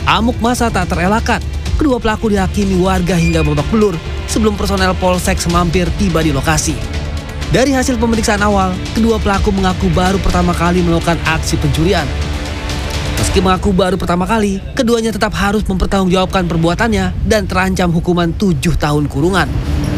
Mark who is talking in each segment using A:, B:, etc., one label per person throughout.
A: Amuk massa tak terelakkan. Kedua pelaku dihakimi warga hingga babak belur sebelum personel Polsek Semampir tiba di lokasi. Dari hasil pemeriksaan awal, kedua pelaku mengaku baru pertama kali melakukan aksi pencurian. Meski mengaku baru pertama kali, keduanya tetap harus mempertanggungjawabkan perbuatannya dan terancam hukuman 7 tahun kurungan.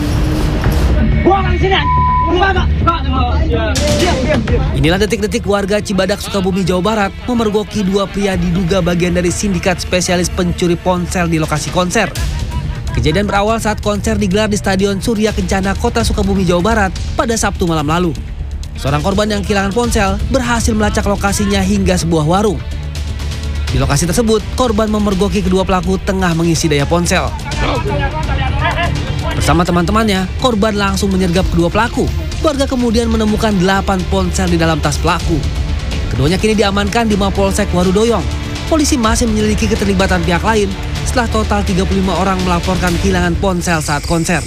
A: Inilah detik-detik warga Cibadak, Sukabumi, Jawa Barat memergoki dua pria diduga bagian dari sindikat spesialis pencuri ponsel di lokasi konser. Kejadian berawal saat konser digelar di Stadion Surya Kencana, Kota Sukabumi, Jawa Barat pada Sabtu malam lalu. Seorang korban yang kehilangan ponsel berhasil melacak lokasinya hingga sebuah warung. Di lokasi tersebut, korban memergoki kedua pelaku tengah mengisi daya ponsel. Bersama teman-temannya, korban langsung menyergap kedua pelaku. Warga kemudian menemukan 8 ponsel di dalam tas pelaku. Keduanya kini diamankan di Mapolsek Warudoyong. Polisi masih menyelidiki keterlibatan pihak lain setelah total 35 orang melaporkan kehilangan ponsel saat konser.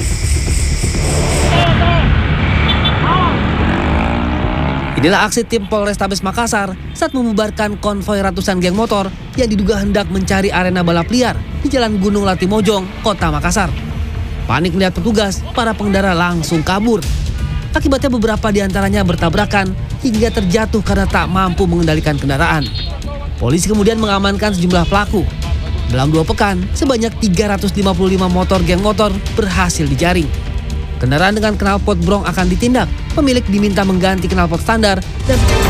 A: Inilah aksi tim Polrestabes Makassar saat membubarkan konvoi ratusan geng motor yang diduga hendak mencari arena balap liar di Jalan Gunung Latimojong, Kota Makassar. Panik melihat petugas, para pengendara langsung kabur. Akibatnya beberapa di antaranya bertabrakan hingga terjatuh karena tak mampu mengendalikan kendaraan. Polisi kemudian mengamankan sejumlah pelaku. Dalam 2 pekan, sebanyak 355 motor geng motor berhasil dijaring. Kendaraan dengan knalpot brong akan ditindak. Pemilik diminta mengganti knalpot standar dan